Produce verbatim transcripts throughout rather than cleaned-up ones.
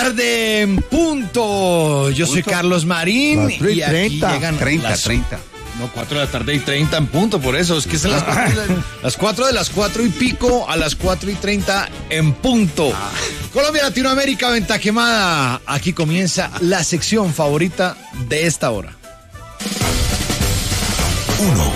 Tarde en punto. Yo soy Carlos Marín y, y aquí llegan treinta, las, treinta. No, cuatro de la tarde y treinta en punto, por eso. Es que son las cuatro de, las cuatro de las cuatro y pico a las cuatro y treinta en punto. Ah. Colombia, Latinoamérica, venta quemada. Aquí comienza la sección favorita de esta hora. Uno.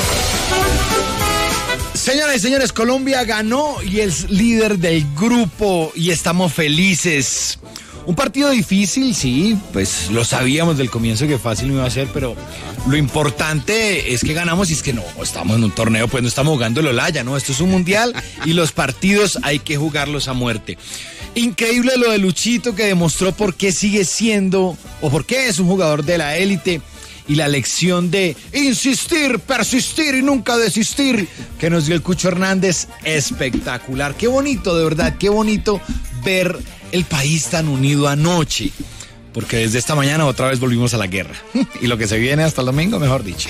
Señoras y señores, Colombia ganó y es líder del grupo y estamos felices. Un partido difícil, sí, pues lo sabíamos del comienzo que fácil no iba a ser, pero lo importante es que ganamos y es que no, estamos en un torneo, pues no estamos jugando el Olaya, ¿no? Esto es un mundial y los partidos hay que jugarlos a muerte. Increíble lo de Luchito, que demostró por qué sigue siendo o por qué es un jugador de la élite. Y la lección de insistir, persistir y nunca desistir que nos dio el Cucho Hernández, espectacular. Qué bonito, de verdad, qué bonito ver el país tan unido anoche. Porque desde esta mañana otra vez volvimos a la guerra. Y lo que se viene hasta el domingo, mejor dicho.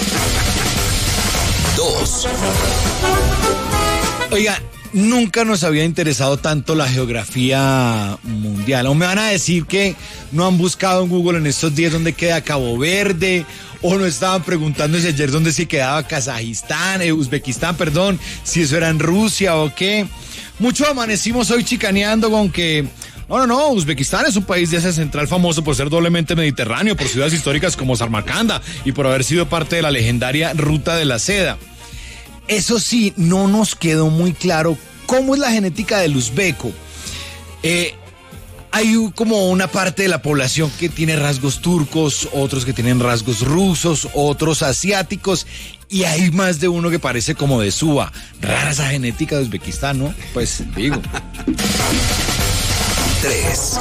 Dos. Oiga, nunca nos había interesado tanto la geografía mundial. O me van a decir que no han buscado en Google en estos días dónde queda Cabo Verde, o no estaban preguntándose ayer dónde se quedaba Kazajistán, eh, Uzbekistán, perdón, si eso era en Rusia o qué. Mucho amanecimos hoy chicaneando con que no, no, no, Uzbekistán es un país de Asia Central famoso por ser doblemente mediterráneo, por ciudades históricas como Samarcanda y por haber sido parte de la legendaria Ruta de la Seda. Eso sí, no nos quedó muy claro cómo es la genética del uzbeco. Eh, hay como una parte de la población que tiene rasgos turcos, otros que tienen rasgos rusos, otros asiáticos, y hay más de uno que parece como de Suba. Rara esa genética de Uzbekistán, ¿no? Pues digo. Tres.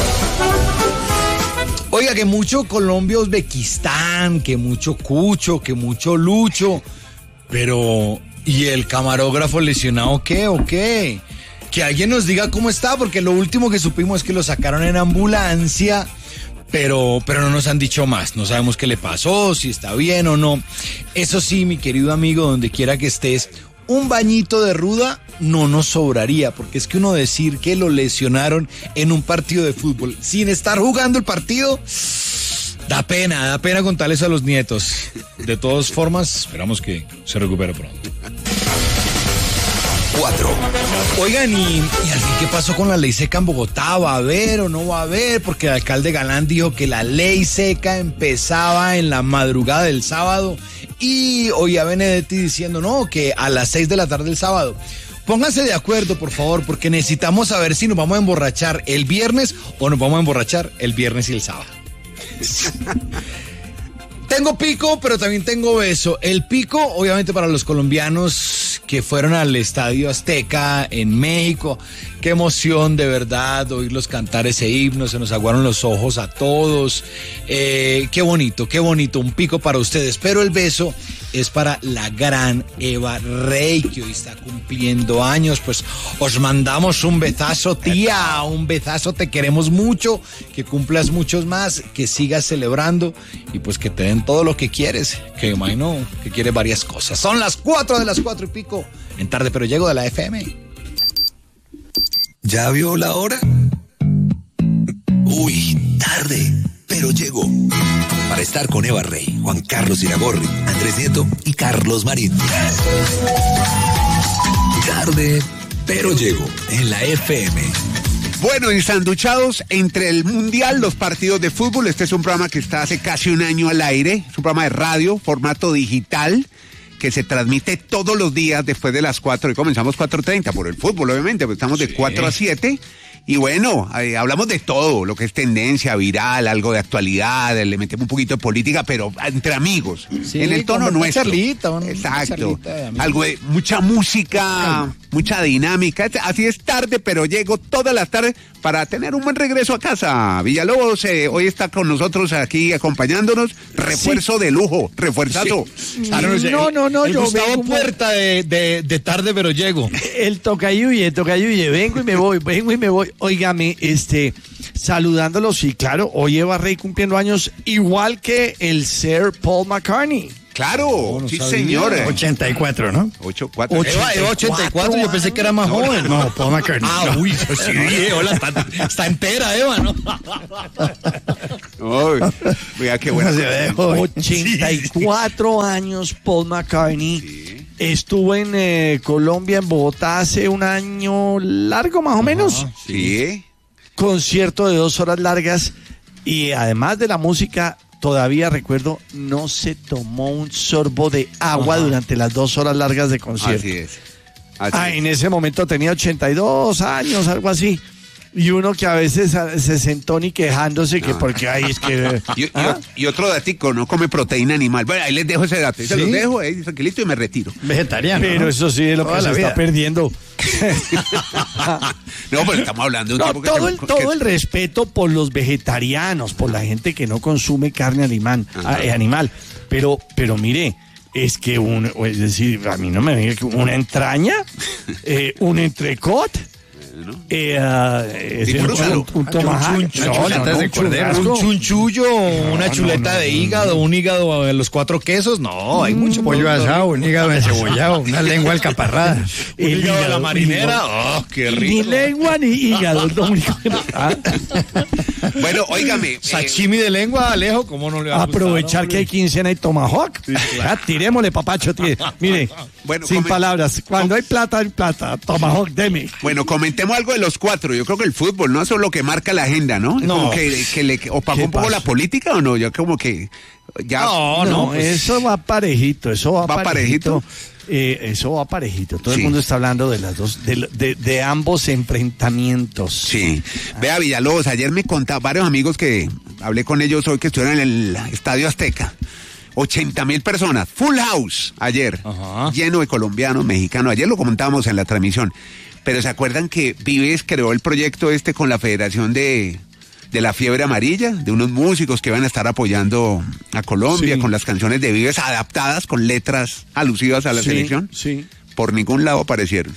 Oiga, que mucho Colombia, Uzbekistán, que mucho Cucho, que mucho Lucho. Pero, ¿y el camarógrafo lesionado qué o qué? Que alguien nos diga cómo está, porque lo último que supimos es que lo sacaron en ambulancia, pero, pero no nos han dicho más. No sabemos qué le pasó, si está bien o no. Eso sí, mi querido amigo, donde quiera que estés, un bañito de ruda no nos sobraría, porque es que uno decir que lo lesionaron en un partido de fútbol sin estar jugando el partido... Da pena, da pena contarles a los nietos. De todas formas, esperamos que se recupere pronto. Cuatro. Oigan, y, y al fin, ¿qué pasó con la ley seca en Bogotá? ¿Va a haber o no va a haber? Porque el alcalde Galán dijo que la ley seca empezaba en la madrugada del sábado. Y hoy a Benedetti diciendo, no, que a las seis de la tarde del sábado. Pónganse de acuerdo, por favor, porque necesitamos saber si nos vamos a emborrachar el viernes o nos vamos a emborrachar el viernes y el sábado. Tengo pico, pero también tengo beso. El pico, obviamente, para los colombianos que fueron al Estadio Azteca en México. Qué emoción, de verdad, oírlos cantar ese himno. Se nos aguaron los ojos a todos. Eh, qué bonito, qué bonito. Un pico para ustedes. Pero el beso es para la gran Eva Rey, que hoy está cumpliendo años. Pues os mandamos un besazo, tía. Un besazo, te queremos mucho. Que cumplas muchos más. Que sigas celebrando. Y pues que te den todo lo que quieres. Que imagino que quieres varias cosas. Son las cuatro de las cuatro y pico. En Tarde Pero Llego de la F M. ¿Ya vio la hora? Uy, tarde, pero llegó. Para estar con Eva Rey, Juan Carlos Iragorri, Andrés Nieto y Carlos Marín. Tarde, pero llegó en la F M. Bueno, ensanduchados entre el mundial, los partidos de fútbol. Este es un programa que está hace casi un año al aire. Es un programa de radio, formato digital, que se transmite todos los días después de las cuatro, y comenzamos cuatro treinta por el fútbol, obviamente, pues estamos sí. de cuatro a siete, y bueno, eh, hablamos de todo, lo que es tendencia, viral, algo de actualidad, le metemos un poquito de política, pero entre amigos, sí, en el tono una nuestro. Charlita, una Exacto, charlita de algo de mucha música, Ay. mucha dinámica, así es tarde, pero llego todas las tardes para tener un buen regreso a casa. Villalobos eh, hoy está con nosotros aquí acompañándonos, refuerzo sí. de lujo, refuerzazo. Sí. Claro, no, no, no, el yo Gustavo vengo Puerta de, de, de Tarde Pero Llego. El tocayuye, el tocayuye, vengo y me voy, vengo y me voy. Óigame, este, saludándolos, y claro, hoy Eva Rey cumpliendo años, igual que el Sir Paul McCartney. Claro, no sí, sabía. señor. ochenta y cuatro, ¿no? ocho, cuatro. Eva, Eva ochenta y cuatro, yo pensé que era más joven. No, Paul McCartney. Ah, uy, sí, hola, está, está entera, Eva, ¿no? Uy, mira qué buena. Se ve cosa. joven. ochenta y cuatro años Paul McCartney. Sí. Estuvo en eh, Colombia, en Bogotá, hace un año largo más o menos. Sí. Concierto de dos horas largas. Y además de la música, todavía recuerdo, no se tomó un sorbo de agua Ajá. durante las dos horas largas de concierto. Así es. Así Ah, es. en ese momento tenía ochenta y dos años, algo así. Y uno que a veces a- se sentó ni quejándose que No. porque ahí es que... Y, y- ¿Ah? y otro datico, no come proteína animal. Bueno, ahí les dejo ese dato. Se ¿Sí? los dejo ahí, tranquilito, y me retiro. Vegetariano. Pero ¿no? eso sí es lo Toda que se la está vida. perdiendo. No, pero estamos hablando de un No, tipo que... todo, el, que- todo el respeto por los vegetarianos, por la gente que no consume carne animal, Ajá. ah, eh, animal. Pero, pero mire, es que un, es decir, a mí no me diga que una entraña, eh, un entrecot, eh, ah, es decir, Disfrútalo. un, un tomahawk, Un chun- no, no, chuletas no, de un cordero, churrasco. Un chunchullo, una no, chuleta no, de no, hígado, un hígado a los cuatro quesos. No, hay mucho Pollo producto. asado, un hígado encebollado, una lengua alcaparrada. Un El hígado de la hígado, marinera. Oh, qué Ni rico. lengua ni hígado, es lo único que- ah, Bueno, óigame. eh, Sashimi de lengua, Alejo, ¿cómo no le va a gustar, aprovechar que hay quincena y tomahawk. Ah, tirémosle, papacho. tire. Mire, Bueno, sin comen- palabras. Cuando hay plata, hay plata. Tomahawk, deme. Bueno, comentemos algo de los cuatro. Yo creo que el fútbol, ¿no? Eso es lo que marca la agenda, ¿no? No. Como que, que le opacó ¿Qué un poco pasa? la política, ¿o no? Yo como que ya... No, No, no, pues, eso va parejito, eso va, ¿Va parejito. Eh, eso va parejito. Todo Sí. el mundo está hablando de las dos, de, de- de ambos enfrentamientos. Sí. Vea, Villalobos, ayer me contaban varios amigos que hablé con ellos hoy que estuvieron en el Estadio Azteca. ochenta mil personas, full house ayer, Ajá. lleno de colombianos, mexicanos. Ayer lo comentábamos en la transmisión. Pero ¿se acuerdan que Vives creó el proyecto este con la Federación de, de la Fiebre Amarilla? De unos músicos que van a estar apoyando a Colombia Sí. con las canciones de Vives adaptadas con letras alusivas a la Sí, selección. sí. Por ningún lado aparecieron.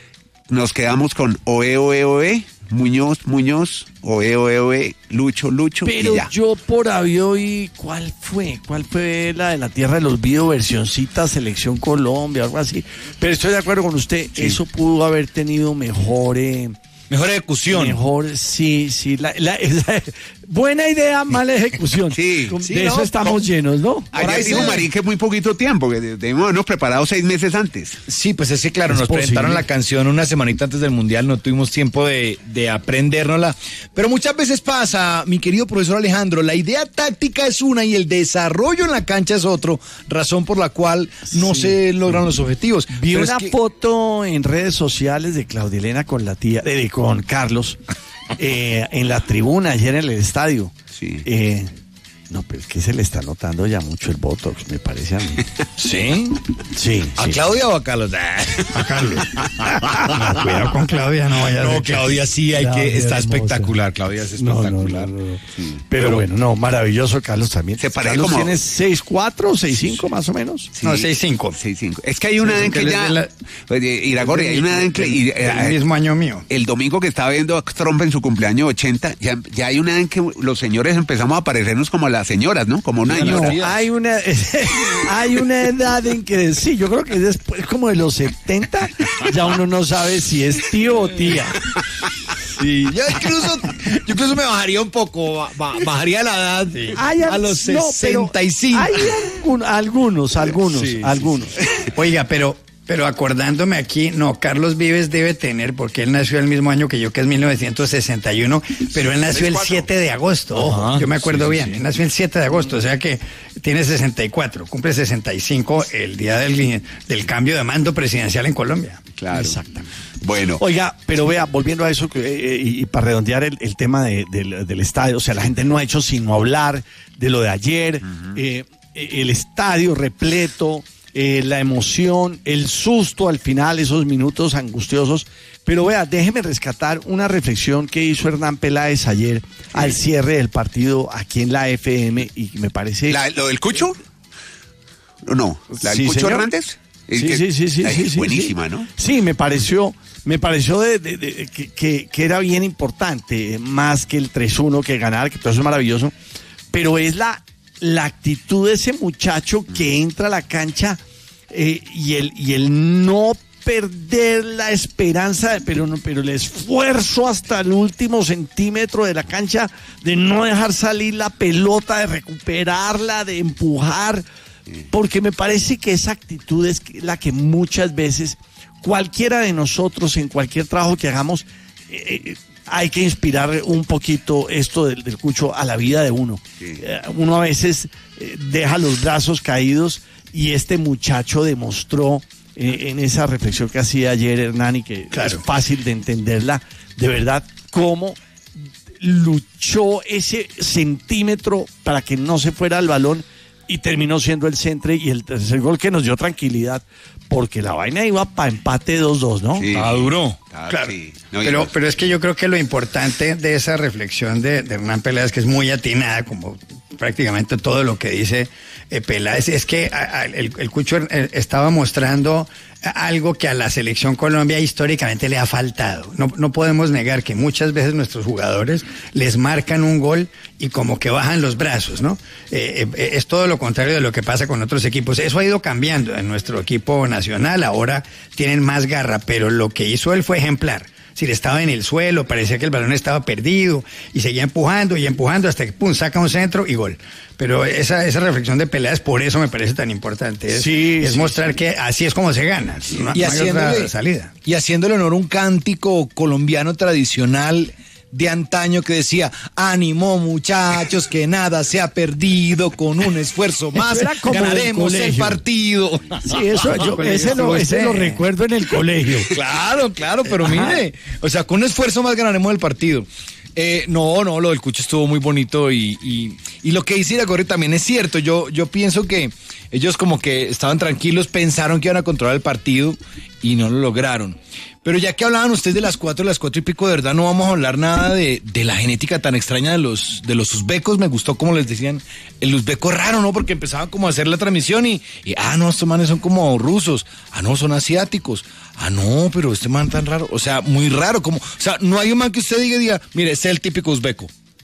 Nos quedamos con Oe, Oe, Oe, Muñoz, Muñoz, Oe, Oe, Oe, Lucho, Lucho, Pero y ya. yo por ahí oí, ¿cuál fue? ¿Cuál fue la de la Tierra del Olvido, versioncita Selección Colombia, algo así? Pero estoy de acuerdo con usted, eso pudo haber tenido mejor... eh, mejor ejecución. Mejor, sí, sí. La, la- esa- buena idea, mala ejecución. Sí, de sí, eso ¿no? estamos llenos, ¿no? Ayer ahí dijo se- Marín que es muy poquito tiempo, que de- debemos habernos preparado seis meses antes. Sí, pues es que claro, Es nos posible. presentaron la canción una semanita antes del Mundial, no tuvimos tiempo de, de aprendérnosla. Pero muchas veces pasa, mi querido profesor Alejandro, la idea táctica es una y el desarrollo en la cancha es otro, razón por la cual no Sí. se logran los objetivos. Vi Pero una es que- foto en redes sociales de Claudia Elena con la tía, eh, con Carlos, eh, en la tribuna ayer en el estadio. Sí. Eh, no, pero es que se le está notando ya mucho el botox, me parece a mí. ¿Sí? Sí, ¿A sí. Claudia o a Carlos? A Carlos. No, cuidado con Claudia, no vaya a No, ser que- Claudia sí, hay Claudia que, está hermosa. espectacular, Claudia es No, no, espectacular. no, no, no. Pero, bueno, no, maravilloso Carlos también. Se parece Carlos como- tiene seis cuatro, seis cinco más o menos. Sí. No, seis cinco. seis cinco. Es que hay una Sí, edad en que que él es ya... de la- Oye, Iragorri, hay una edad en que... y- eh, El mismo año mío. el domingo que estaba viendo a Trump en su cumpleaños ochenta, ya, ya hay una edad en que los señores empezamos a parecernos como las señoras, ¿no? Como un año. No, hay una hay una edad en que sí, yo creo que después como de los setenta ya uno no sabe si es tío o tía. Sí, yo incluso, yo incluso me bajaría un poco, ba- ba- bajaría la edad Hay a al- los no, pero sesenta y cinco. Hay algún- algunos, algunos, Sí, sí, algunos. Oiga, pero, pero acordándome aquí, no, Carlos Vives debe tener, porque él nació el mismo año que yo, que es mil novecientos sesenta y uno, pero él nació el siete de agosto. Ojo, Ajá, yo me acuerdo sí, sí, bien, sí. él nació el siete de agosto, o sea que tiene sesenta y cuatro, cumple sesenta y cinco el día del, del cambio de mando presidencial en Colombia. Claro. Exactamente. Bueno, Oiga, pero vea, volviendo a eso que, eh, y, y para redondear el, el tema de- del, del estadio, o sea, la gente no ha hecho sino hablar de lo de ayer, eh, el estadio repleto, eh, la emoción, el susto al final, esos minutos angustiosos. Pero vea, déjeme rescatar una reflexión que hizo Hernán Peláez ayer al cierre del partido aquí en la F M y me parece... ¿la- ¿lo del Cucho? No, no, ¿la del Sí, Cucho señor. Hernández? Es Sí, que- sí, sí, sí, es sí, sí, buenísima, sí. ¿no? Sí, me pareció, me pareció de, de- de- que, que- que era bien importante, más que el tres uno que ganar, que todo eso es maravilloso, pero es la, la actitud de ese muchacho que entra a la cancha eh, y, el, y el no perder la esperanza, pero, no, pero el esfuerzo hasta el último centímetro de la cancha, de no dejar salir la pelota, de recuperarla, de empujar, porque me parece que esa actitud es la que muchas veces cualquiera de nosotros en cualquier trabajo que hagamos eh, hay que inspirar un poquito esto del, del Cucho a la vida de uno. Sí. Eh, uno a veces eh, deja los brazos caídos y este muchacho demostró eh, en esa reflexión que hacía ayer Hernán y que claro. es fácil de entenderla, de verdad, cómo luchó ese centímetro para que no se fuera el balón y terminó siendo el centro y el tercer gol que nos dio tranquilidad, porque la vaina iba para empate dos dos, ¿no? Sí, estaba duro. Claro, sí. no, pero, pero es que yo creo que lo importante de esa reflexión de, de Hernán Peláez, que es muy atinada, como prácticamente todo lo que dice eh, Peláez, es que a, a, el, el Cucho eh, estaba mostrando algo que a la selección Colombia históricamente le ha faltado. No, no podemos negar que muchas veces nuestros jugadores les marcan un gol y como que bajan los brazos, ¿no? Eh, eh, es todo lo contrario de lo que pasa con otros equipos. Eso ha ido cambiando en nuestro equipo nacional, ahora tienen más garra, pero lo que hizo él fue ejemplar. Si le estaba en el suelo, parecía que el balón estaba perdido y seguía empujando y empujando hasta que pum, saca un centro y gol. Pero esa, esa reflexión de Peláez, por eso me parece tan importante. Es, sí, es sí, mostrar sí. que así es como se gana. No, y, no haciéndole, hay otra salida. y haciéndole honor a un cántico colombiano tradicional de antaño que decía: ánimo muchachos, que nada se ha perdido, con un esfuerzo más ganaremos el partido. Sí, eso yo ese lo, ese lo recuerdo en el colegio. Claro, claro, pero mire, o sea, con un esfuerzo más ganaremos el partido. Eh, no, no, lo del Cucho estuvo muy bonito y, y, y lo que dice Iragorri también es cierto. Yo, yo pienso que ellos como que estaban tranquilos, pensaron que iban a controlar el partido y no lo lograron. Pero ya que hablaban ustedes de las cuatro, las cuatro y pico, de verdad no vamos a hablar nada de, de la genética tan extraña de los, de los uzbecos. Me gustó como les decían, el uzbeco raro, ¿no? Porque empezaban como a hacer la transmisión y, y ah, no, estos manes son como rusos, ah, no, son asiáticos, ah, no, pero este man tan raro, o sea, muy raro, como, o sea, no hay un man que usted diga, diga, mire, este es el típico uzbeco,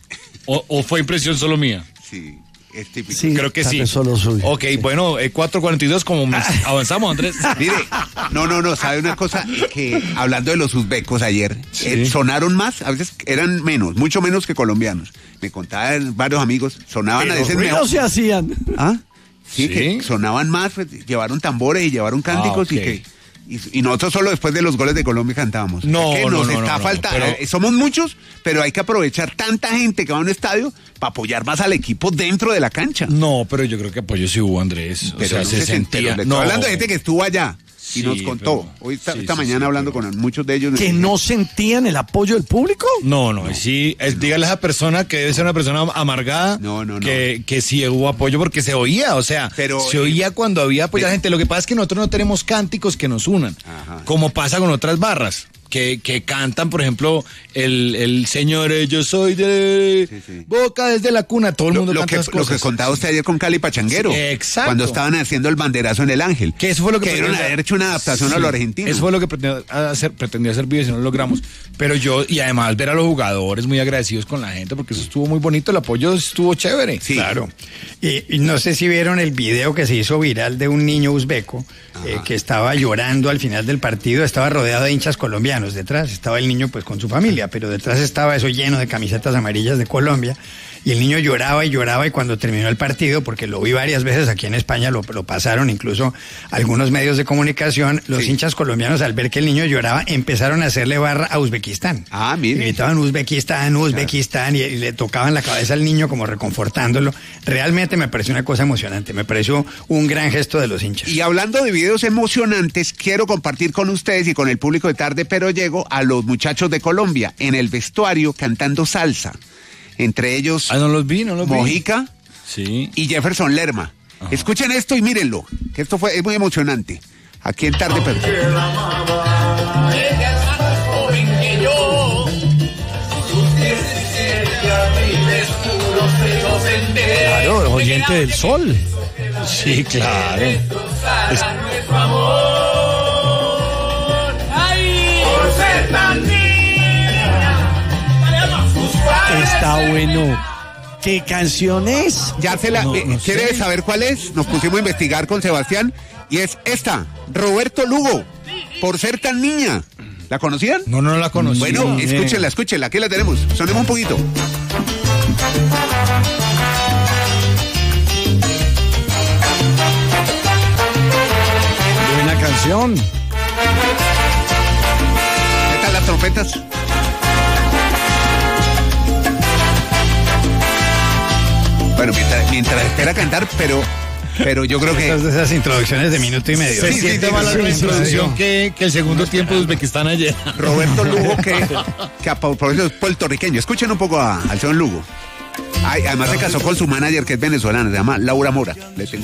o, o fue impresión solo mía. Sí. Es típico. Sí, creo que sí. Solo suyo. Ok, sí. Bueno, eh, cuatro cuarenta y dos, como avanzamos, Andrés. Mire, no, no, no, sabe una cosa, que hablando de los uzbecos ayer, sí. eh, sonaron más, a veces eran menos, mucho menos que colombianos. Me contaban varios amigos, sonaban pero a veces mejor. se hacían. ¿Ah? Sí, sí, que sonaban más, pues, llevaron tambores y llevaron cánticos ah, okay. y que... Y, y nosotros solo después de los goles de Colombia cantábamos. No, es que no, nos no, está no, faltando. No, pero... Somos muchos, pero hay que aprovechar tanta gente que va a un estadio para apoyar más al equipo dentro de la cancha. No, pero yo creo que apoyo sí hubo, Andrés. O pero sea, no se, se sentía. Estoy no. hablando de gente que estuvo allá. Y sí, nos contó, pero, hoy esta, sí, esta sí, mañana sí, hablando pero... con muchos de ellos. ¿Que no sentían el apoyo del público? No, no, no. sí, es, dígale a esa persona que debe ser una persona amargada, no, no, no. Que, que sí hubo apoyo porque se oía, o sea, pero, se oía cuando había apoyo a la gente. Lo que pasa es que nosotros no tenemos cánticos que nos unan, ajá. como pasa con otras barras. Que, que cantan, por ejemplo, el, el señor, eh, yo soy de sí, sí. Boca desde la cuna, todo el mundo lo, canta lo esas que, cosas. Lo que contaba usted ayer con Cali Pachanguero. Sí, exacto. Cuando estaban haciendo el banderazo en el Ángel. Que eso fue lo que, que debieron haber hecho una adaptación sí, a lo argentino. Eso fue lo que pretendía hacer, pretendía hacer video y no lo logramos. Pero yo, y además ver a los jugadores muy agradecidos con la gente, porque eso estuvo muy bonito, el apoyo estuvo chévere. Sí. Claro. Y, y no sé si vieron el video que se hizo viral de un niño uzbeco eh, que estaba llorando al final del partido, estaba rodeado de hinchas colombianos detrás, estaba el niño pues con su familia, pero detrás estaba eso lleno de camisetas amarillas de Colombia y el niño lloraba y lloraba y cuando terminó el partido, porque lo vi varias veces aquí en España, lo, lo pasaron incluso algunos medios de comunicación, los sí. hinchas colombianos al ver que el niño lloraba empezaron a hacerle barra a Uzbekistán. Ah, mire. Gritaban Uzbekistán, Uzbekistán claro. y, y le tocaban la cabeza al niño como reconfortándolo. Realmente me pareció una cosa emocionante, me pareció un gran gesto de los hinchas. Y hablando de videos emocionantes, quiero compartir con ustedes y con el público de Tarde Pero Llego a los muchachos de Colombia en el vestuario cantando salsa. Entre ellos, ah, no los vi, no los Mojica vi. Sí. y Jefferson Lerma. Ajá. Escuchen esto y mírenlo, que esto fue es muy emocionante. Aquí en Tarde Pero Claro, oyente del sol. Sí, claro. Es... Está bueno ¿Qué canción es? Ya se la... No, eh, no ¿Quiere sé. saber cuál es? Nos pusimos a investigar con Sebastián y es esta, Roberto Lugo, por ser tan niña. ¿La conocían? No, no la conocí. Bueno, bien. escúchenla, escúchenla, aquí la tenemos. Sonemos un poquito. Buena canción. ¿Qué tal las trompetas? Bueno, mientras, mientras espera cantar, pero, pero yo creo que... Esas, esas introducciones de minuto y medio. Se Sí, siente sí, más sí, la sí, introducción sí. que, que el segundo tiempo de Uzbekistán ayer. Roberto Lugo, que, que a propósito es puertorriqueño. Escuchen un poco a- al señor Lugo. Ay, además se casó con su manager, que es venezolana, se llama Laura Mora. Le tengo